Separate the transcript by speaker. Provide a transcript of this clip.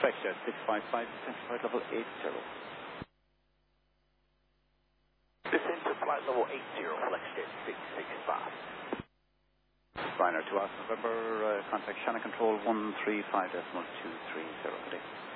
Speaker 1: Vector 655, descend to flight level 80.
Speaker 2: Descend to flight level 80, Flexjet 665.
Speaker 1: Ryanair 2 Alpha November, contact Shannon Control 135.230.